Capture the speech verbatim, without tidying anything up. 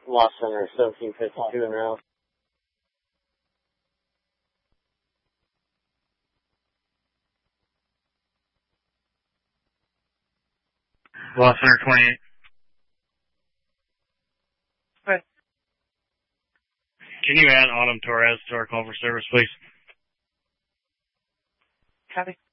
Lost Center, seventeen fifty-two en route. Lost Center twenty-eight. Okay. Can you add Autumn Torres to our call for service, please? Copy.